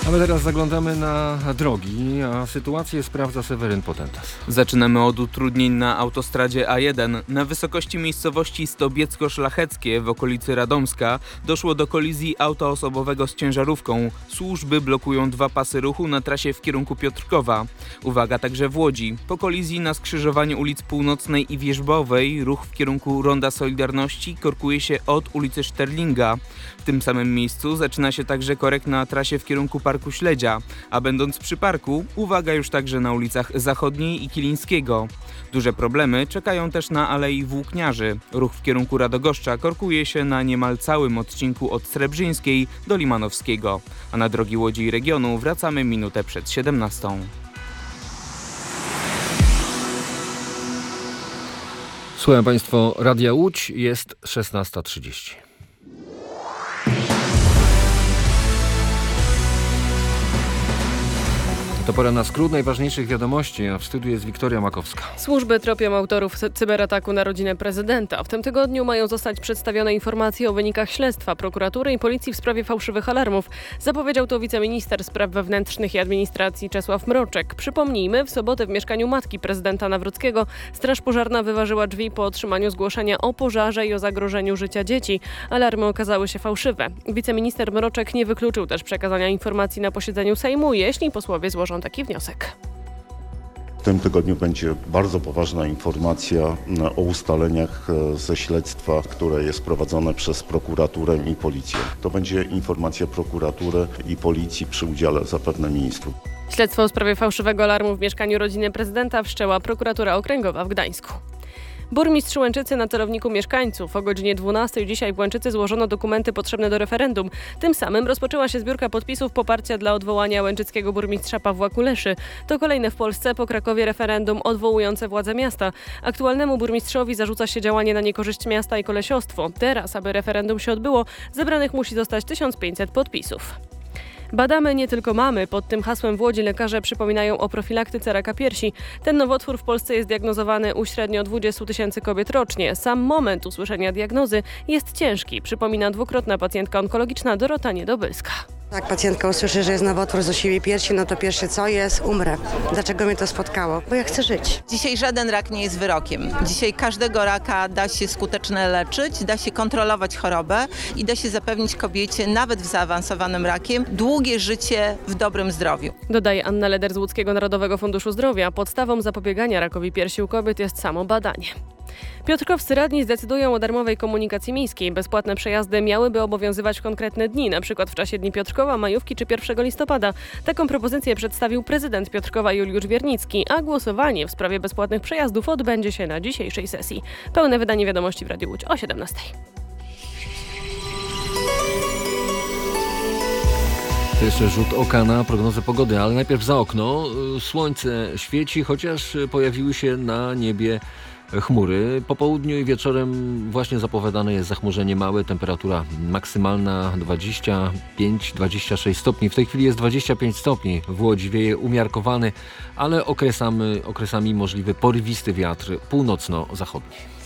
A my teraz zaglądamy na drogi, a sytuację sprawdza Seweryn Potentas. Zaczynamy od utrudnień na autostradzie A1. Na wysokości miejscowości Stobiecko-Szlacheckie w okolicy Radomska doszło do kolizji auta osobowego z ciężarówką. Służby blokują 2 pasy ruchu na trasie w kierunku Piotrkowa. Uwaga także w Łodzi. Po kolizji na skrzyżowaniu ulic Północnej i Wierzbowej ruch w kierunku Ronda Solidarności korkuje się od ulicy Szterlinga. W tym samym miejscu zaczyna się także korek na trasie w kierunku Parku Śledzia, a będąc przy parku, uwaga już także na ulicach Zachodniej i Kilińskiego. Duże problemy czekają też na Alei Włókniarzy. Ruch w kierunku Radogoszcza korkuje się na niemal całym odcinku od Srebrzyńskiej do Limanowskiego. A na drogi Łodzi i regionu wracamy minutę przed 17. Słuchają Państwo Radia Łódź, jest 16:30. To pora na skrót najważniejszych wiadomości, a w studiu jest Wiktoria Makowska. Służby tropią autorów cyberataku na rodzinę prezydenta. W tym tygodniu mają zostać przedstawione informacje o wynikach śledztwa prokuratury i policji w sprawie fałszywych alarmów. Zapowiedział to wiceminister spraw wewnętrznych i administracji Czesław Mroczek. Przypomnijmy, w sobotę w mieszkaniu matki prezydenta Nawrockiego straż pożarna wyważyła drzwi po otrzymaniu zgłoszenia o pożarze i o zagrożeniu życia dzieci. Alarmy okazały się fałszywe. Wiceminister Mroczek nie wykluczył też przekazania informacji na posiedzeniu Sejmu, jeśli posłowie złożą taki wniosek. W tym tygodniu będzie bardzo poważna informacja o ustaleniach ze śledztwa, które jest prowadzone przez prokuraturę i policję. To będzie informacja prokuratury i policji przy udziale zapewne ministrów. Śledztwo w sprawie fałszywego alarmu w mieszkaniu rodziny prezydenta wszczęła prokuratura okręgowa w Gdańsku. Burmistrz Łęczycy na celowniku mieszkańców. O godzinie 12 dzisiaj w Łęczycy złożono dokumenty potrzebne do referendum. Tym samym rozpoczęła się zbiórka podpisów poparcia dla odwołania łęczyckiego burmistrza Pawła Kuleszy. To kolejne w Polsce po Krakowie referendum odwołujące władze miasta. Aktualnemu burmistrzowi zarzuca się działanie na niekorzyść miasta i kolesiostwo. Teraz, aby referendum się odbyło, zebranych musi zostać 1500 podpisów. Badamy nie tylko mamy. Pod tym hasłem w Łodzi lekarze przypominają o profilaktyce raka piersi. Ten nowotwór w Polsce jest diagnozowany u średnio 20 000 kobiet rocznie. Sam moment usłyszenia diagnozy jest ciężki, przypomina dwukrotna pacjentka onkologiczna Dorota Niedobylska. Jak pacjentka usłyszy, że jest nowotwór z osiwi piersi, no to pierwsze co jest? Umrę. Dlaczego mnie to spotkało? Bo ja chcę żyć. Dzisiaj żaden rak nie jest wyrokiem. Dzisiaj każdego raka da się skutecznie leczyć, da się kontrolować chorobę i da się zapewnić kobiecie, nawet w zaawansowanym rakiem, długie życie w dobrym zdrowiu. Dodaje Anna Leder z Łódzkiego Narodowego Funduszu Zdrowia. Podstawą zapobiegania rakowi piersi u kobiet jest samo badanie. Piotrkowscy radni zdecydują o darmowej komunikacji miejskiej. Bezpłatne przejazdy miałyby obowiązywać w konkretne dni, np. w czasie Dni Piotrkowa, majówki czy 1 listopada. Taką propozycję przedstawił prezydent Piotrkowa Juliusz Wiernicki, a głosowanie w sprawie bezpłatnych przejazdów odbędzie się na dzisiejszej sesji. Pełne wydanie wiadomości w Radiu Łódź o 17. To jeszcze rzut oka na prognozę pogody, ale najpierw za okno. Słońce świeci, chociaż pojawiły się na niebie chmury. Po południu i wieczorem właśnie zapowiadane jest zachmurzenie małe, temperatura maksymalna 25-26 stopni. W tej chwili jest 25 stopni. W Łodzi wieje umiarkowany, ale okresami możliwy porywisty wiatr północno-zachodni.